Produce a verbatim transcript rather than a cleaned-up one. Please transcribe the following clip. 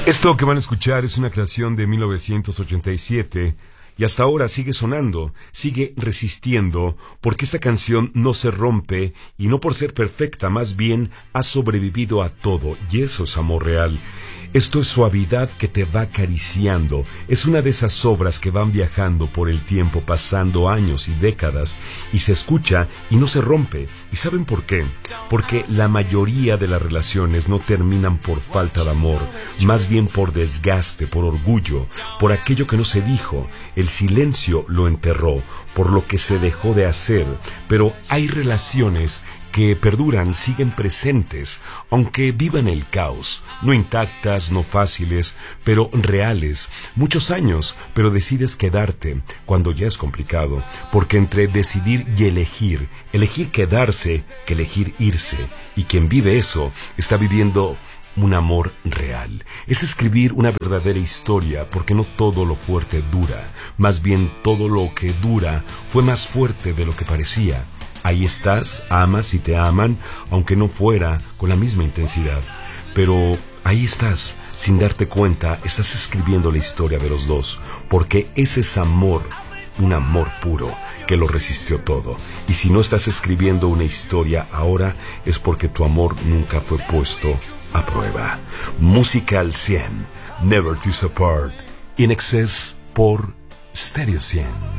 Esto que van a escuchar es una creación de mil novecientos ochenta y siete y hasta ahora sigue sonando, sigue resistiendo, porque esta canción no se rompe y no por ser perfecta, más bien ha sobrevivido a todo, y eso es amor real. Esto es suavidad que te va acariciando. Es una de esas obras que van viajando por el tiempo, pasando años y décadas, y se escucha y no se rompe. ¿Y saben por qué? Porque la mayoría de las relaciones no terminan por falta de amor, más bien por desgaste, por orgullo, por aquello que no se dijo. El silencio lo enterró, por lo que se dejó de hacer. Pero hay relaciones que perduran, siguen presentes, aunque vivan el caos, no intactas, no fáciles, pero reales, muchos años, pero decides quedarte cuando ya es complicado, porque entre decidir y elegir, elegir quedarse que elegir irse, y quien vive eso está viviendo un amor real. Es escribir una verdadera historia, porque no todo lo fuerte dura, más bien todo lo que dura fue más fuerte de lo que parecía. Ahí estás, amas y te aman, aunque no fuera con la misma intensidad. Pero ahí estás, sin darte cuenta, estás escribiendo la historia de los dos, porque ese es amor, un amor puro, que lo resistió todo. Y si no estás escribiendo una historia ahora, es porque tu amor nunca fue puesto a prueba. Música al cien, Never to Apart, In Excess por Stereo cien.